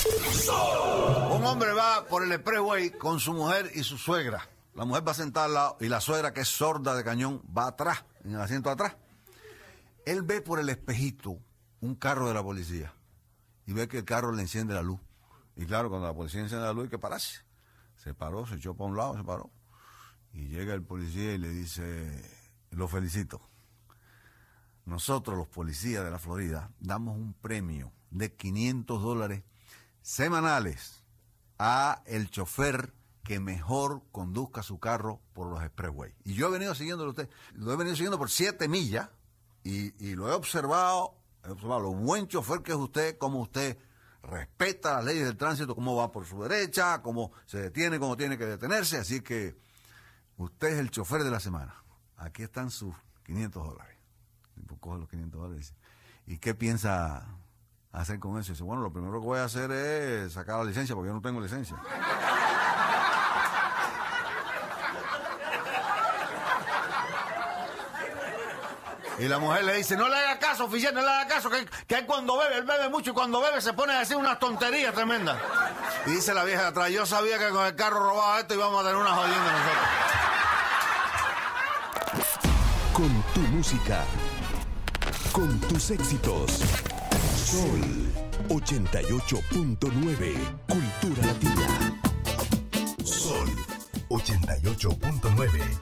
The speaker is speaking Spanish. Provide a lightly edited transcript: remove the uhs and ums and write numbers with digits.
Un hombre va por el expressway con su mujer y su suegra. La mujer va sentada al lado y la suegra, que es sorda de cañón, va atrás, en el asiento de atrás. Él ve por el espejito un carro de la policía y ve que el carro le enciende la luz. Y claro, cuando la policía enciende la luz hay que pararse. Se paró, se echó para un lado, se paró. Y llega el policía y le dice: lo felicito. Nosotros, los policías de la Florida, damos un premio de $500 semanales a el chofer que mejor conduzca su carro por los expressways. Y yo he venido siguiéndolo a usted, lo he venido siguiendo por 7 millas y lo he observado lo buen chofer que es usted, cómo usted respeta las leyes del tránsito, cómo va por su derecha, cómo se detiene, cómo tiene que detenerse. Así que usted es el chofer de la semana. Aquí están sus $500. Coge los $500 y dice: ¿y qué piensa hacer con eso? Y dice: bueno, lo primero que voy a hacer es sacar la licencia, porque yo no tengo licencia. Y la mujer le dice: no le haga caso, oficial, no le haga caso, que él cuando bebe, él bebe mucho, y cuando bebe se pone a decir unas tonterías tremendas. Y dice la vieja de atrás: yo sabía que con el carro robado esto íbamos a tener una jodienda nosotros. Con tu música, con tus éxitos. Sol 88.9, Cultura Latina. Sol 88.9,